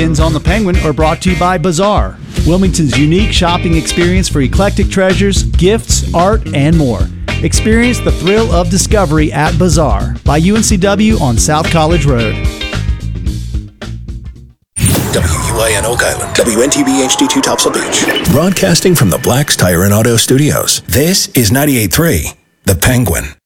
On the Penguin are brought to you by Bazaar, Wilmington's unique shopping experience for eclectic treasures, gifts, art, and more. Experience the thrill of discovery at Bazaar by UNCW on South College Road. WUIN Oak Island, WNTB HD2 Topsail Beach. Broadcasting from the Black's Tire and Auto Studios. This is 98.3, The Penguin.